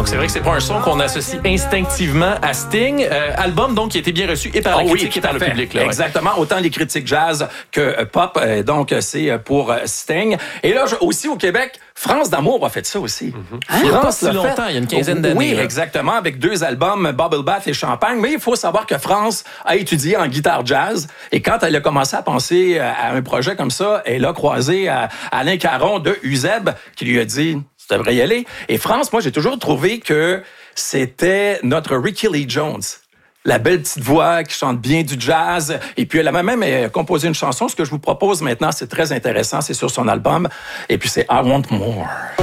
Donc, c'est vrai que c'est pas un son qu'on associe instinctivement à Sting. Album, donc, qui a été bien reçu et par la critique et par le public. Là, exactement. Autant les critiques jazz que pop. Donc, c'est pour Sting. Et là, aussi au Québec, France d'amour a fait ça aussi. Il n'y a pas si longtemps, il y a une quinzaine d'années. Oui, là. exactement, avec 2 albums, Bubble Bath et Champagne. Mais il faut savoir que France a étudié en guitare jazz. Et quand elle a commencé à penser à un projet comme ça, elle a croisé Alain Caron de UZEB qui lui a dit « Tu devrais y aller ». Et France, moi, j'ai toujours trouvé que c'était notre Ricky Lee Jones. La belle petite voix qui chante bien du jazz. Et puis, elle a même composé une chanson. Ce que je vous propose maintenant, c'est très intéressant. C'est sur son album. Et puis, c'est I Want More.